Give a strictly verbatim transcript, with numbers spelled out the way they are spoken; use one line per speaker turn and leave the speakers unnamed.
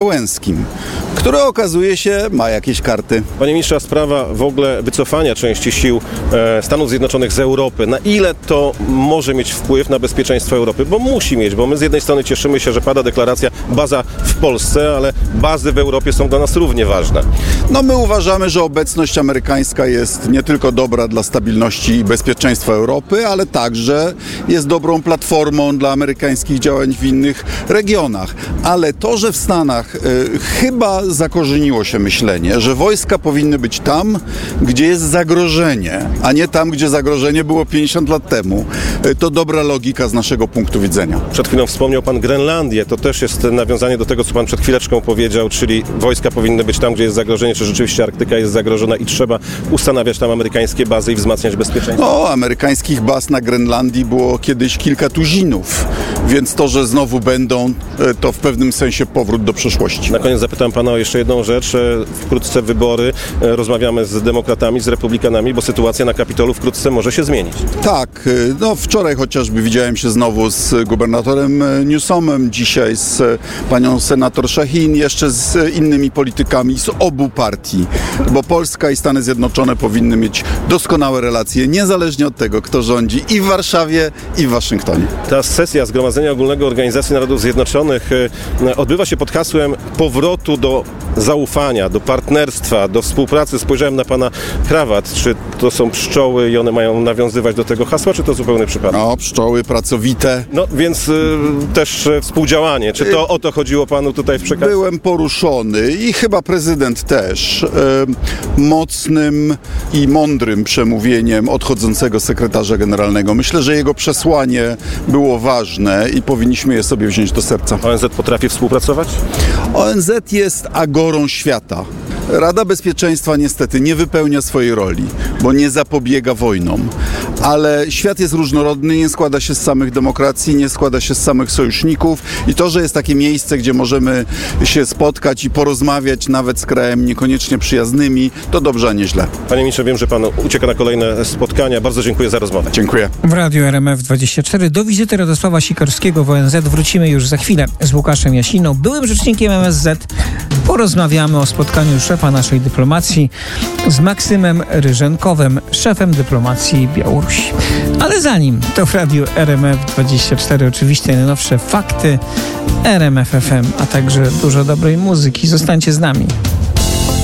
Zełenskim, który okazuje się ma jakieś karty.
Panie ministrze, a sprawa w ogóle wycofania części sił e, Stanów Zjednoczonych z Europy, na ile to może mieć wpływ na bezpieczeństwo Europy? Bo musi mieć, bo my z jednej strony cieszymy się, że pada deklaracja baza w Polsce, ale bazy w Europie są dla nas równie ważne.
No my uważamy, że obecność amerykańska jest nie tylko dobra dla stabilności i bezpieczeństwa Europy, ale także jest dobrą platformą dla amerykańskich działań w innych regionach. Ale to, że w Stanach y, chyba zakorzeniło się myślenie, że wojska powinny być tam, gdzie jest zagrożenie, a nie tam, gdzie zagrożenie było pięćdziesiąt lat temu, y, to dobra logika z naszego punktu widzenia.
Przed chwilą wspomniał pan Grenlandię. To też jest nawiązanie do tego, co pan przed chwileczką powiedział, czyli wojska powinny być tam, gdzie jest zagrożenie, czy rzeczywiście Arktyka jest zagrożona i trzeba ustanawiać tam amerykańskie bazy i wzmacniać bezpieczeństwo?
No, amerykańskich baz na Grenlandii było kiedyś kilka tuzinów, więc to, że znowu będą, to w pewnym sensie powrót do przeszłości.
Na koniec zapytam pana o jeszcze jedną rzecz. Wkrótce wybory. Rozmawiamy z demokratami, z republikanami, bo sytuacja na Kapitolu wkrótce może się zmienić.
Tak. No wczoraj chociażby widziałem się znowu z gubernatorem Newsomem, dzisiaj z panią senator Shaheen, jeszcze z innymi politykami z obu partii, bo Polska i Stany Zjednoczone powinny mieć doskonałe relacje, niezależnie od tego, kto rządzi i w Warszawie, i w Waszyngtonie.
Ta sesja Zgromadzenia Ogólnego Organizacji Narodów Zjednoczonych odbywa się pod hasłem powrotu do zaufania, do partnerstwa, do współpracy. Spojrzałem na pana krawat. Czy to są pszczoły i one mają nawiązywać do tego hasła, czy to zupełny przypadek?
No, pszczoły pracowite.
No, więc y, też współdziałanie. Czy to o to chodziło panu tutaj w przekazie?
Byłem poruszony i chyba prezydent też y, mocnym i mądrym przemówieniem odchodzącego sekretarza generalnego. Myślę, że jego przesłanie było ważne i powinniśmy je sobie wziąć do serca.
O N Z potrafi współpracować?
O N Z jest agorą świata. Rada Bezpieczeństwa niestety nie wypełnia swojej roli, bo nie zapobiega wojnom. Ale świat jest różnorodny, nie składa się z samych demokracji, nie składa się z samych sojuszników i to, że jest takie miejsce, gdzie możemy się spotkać i porozmawiać nawet z krajem niekoniecznie przyjaznymi, to dobrze, a nie źle.
Panie ministrze, wiem, że pan ucieka na kolejne spotkania. Bardzo dziękuję za rozmowę.
Dziękuję.
W Radiu R M F dwadzieścia cztery do wizyty Radosława Sikorskiego w O N Z wrócimy już za chwilę z Łukaszem Jasiną, byłym rzecznikiem M S Z. Porozmawiamy o spotkaniu szefa naszej dyplomacji z Maksymem Ryżenkowem, szefem dyplomacji Białorusi. Ale zanim, to w Radiu R M F dwadzieścia cztery oczywiście najnowsze fakty, R M F F M, a także dużo dobrej muzyki. Zostańcie z nami.